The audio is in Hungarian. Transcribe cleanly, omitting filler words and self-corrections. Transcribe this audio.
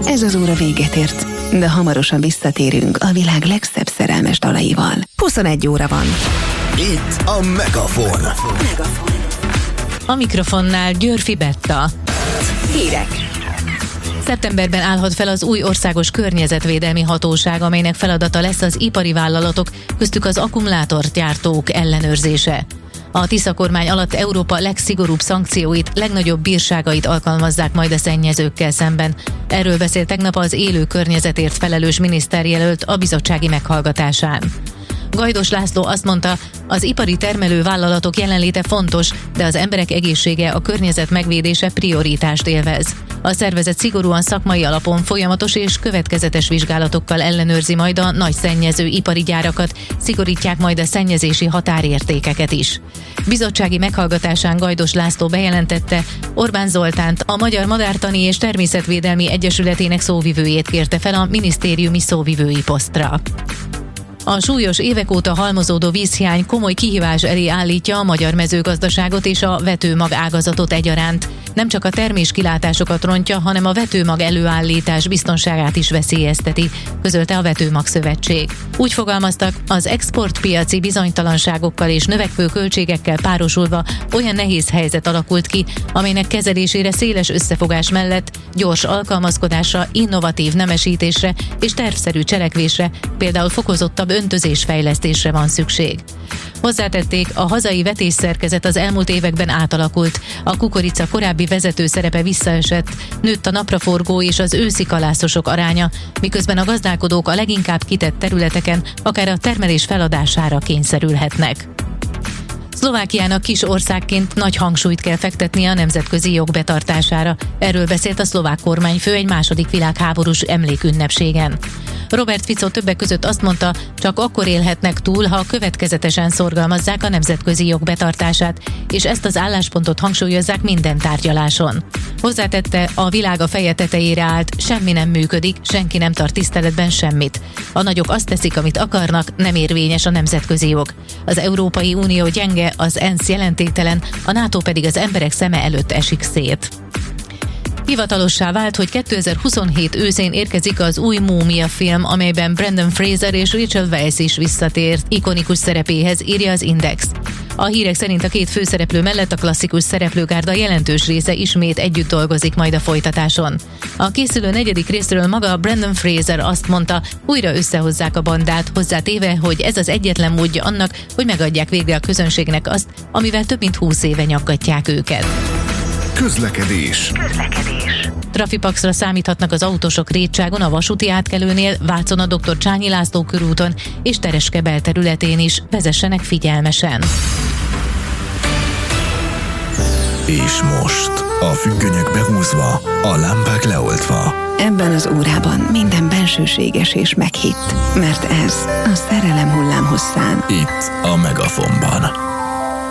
Ez az óra véget ért, de hamarosan visszatérünk a világ legszebb szerelmes dalaival. 21 óra van. Itt a Megafon. A mikrofonnál Györfi Betta. Hírek. Szeptemberben állhat fel az új országos környezetvédelmi hatóság, amelynek feladata lesz az ipari vállalatok, köztük az akkumulátorgyártók ellenőrzése. A Tisza kormány alatt Európa legszigorúbb szankcióit, legnagyobb bírságait alkalmazzák majd a szennyezőkkel szemben. Erről beszélt tegnap az élő környezetért felelős miniszterjelölt a bizottsági meghallgatásán. Gajdos László azt mondta, az ipari termelő vállalatok jelenléte fontos, de az emberek egészsége, a környezet megvédése prioritást élvez. A szervezet szigorúan szakmai alapon folyamatos és következetes vizsgálatokkal ellenőrzi majd a nagy szennyező ipari gyárakat, szigorítják majd a szennyezési határértékeket is. Bizottsági meghallgatásán Gajdos László bejelentette, Orbán Zoltánt, a Magyar Madártani és Természetvédelmi Egyesületének szóvivőjét kérte fel a minisztériumi szóvivői posztra. A súlyos évek óta halmozódó vízhiány komoly kihívás elé állítja a magyar mezőgazdaságot és a vetőmag ágazatot egyaránt. Nem csak a terméskilátásokat rontja, hanem a vetőmag előállítás biztonságát is veszélyezteti, közölte a Vetőmag Szövetség. Úgy fogalmaztak, az exportpiaci bizonytalanságokkal és növekvő költségekkel párosulva olyan nehéz helyzet alakult ki, amelynek kezelésére széles összefogás mellett gyors alkalmazkodásra, innovatív nemesítésre és tervszerű cselekvésre, például fokozottabb öntözésfejlesztésre van szükség. Hozzátették, a hazai vetésszerkezet az elmúlt években átalakult, a kukorica korábbi vezető szerepe visszaesett, nőtt a napraforgó és az őszi kalászosok aránya, miközben a gazdálkodók a leginkább kitett területeken akár a termelés feladására kényszerülhetnek. Szlovákiának kis országként nagy hangsúlyt kell fektetnie a nemzetközi jog betartására. Erről beszélt a szlovák kormányfő egy második világháborús emlékünnepségen. Robert Fico többek között azt mondta, csak akkor élhetnek túl, ha következetesen szorgalmazzák a nemzetközi jog betartását, és ezt az álláspontot hangsúlyozzák minden tárgyaláson. Hozzátette, a világ a feje tetejére állt, semmi nem működik, senki nem tart tiszteletben semmit. A nagyok azt teszik, amit akarnak, nem érvényes a nemzetközi jog. Az Európai Unió gyenge, az ENSZ jelentéktelen, a NATO pedig az emberek szeme előtt esik szét. Hivatalossá vált, hogy 2027 őszén érkezik az új Múmia film, amelyben Brendan Fraser és Rachel Weisz is visszatért ikonikus szerepéhez, írja az Index. A hírek szerint a két főszereplő mellett a klasszikus szereplőgárda jelentős része ismét együtt dolgozik majd a folytatáson. A készülő negyedik részről maga Brendan Fraser azt mondta, újra összehozzák a bandát, hozzátéve, hogy ez az egyetlen módja annak, hogy megadják végre a közönségnek azt, amivel több mint 20 éve nyaggatják őket. Közlekedés. Trafipaxra számíthatnak az autósok Rétságon, a vasúti átkelőnél, Vácon a Dr. Csányi László körúton és Tereske belterületén is. Vezessenek figyelmesen. És most a függönyök behúzva, a lámpák leoltva. Ebben az órában minden bensőséges és meghitt, mert ez a szerelem hullámhosszán. Itt a Megafonban.